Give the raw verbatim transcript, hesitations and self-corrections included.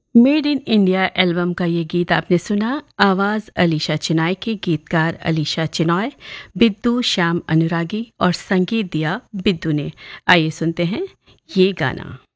Made in India album का ये गीत आपने सुना। आवाज़ अलीशा चिनाय की, गीतकार अलीशा चिनाय, बिद्दू श्याम अनुरागी और संगीत दिया बिद्दू ने। आइए सुनते हैं ये गाना।